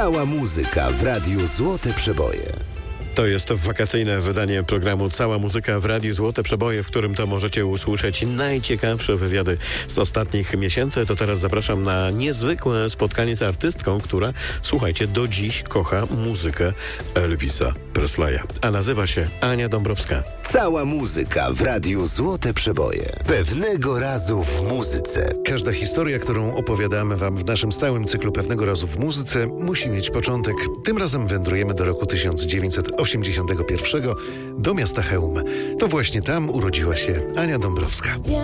Cała muzyka w Radiu Złote Przeboje. To jest wakacyjne wydanie programu Cała muzyka w Radiu Złote Przeboje, w którym to możecie usłyszeć najciekawsze wywiady z ostatnich miesięcy. To teraz zapraszam na niezwykłe spotkanie z artystką, która, słuchajcie, do dziś kocha muzykę Elvisa Presleya. A nazywa się Ania Dąbrowska. Cała muzyka w Radiu Złote Przeboje. Pewnego razu w muzyce. Każda historia, którą opowiadamy wam w naszym stałym cyklu Pewnego razu w muzyce, musi mieć początek. Tym razem wędrujemy do roku 1981 do miasta Chełm. To właśnie tam urodziła się Ania Dąbrowska.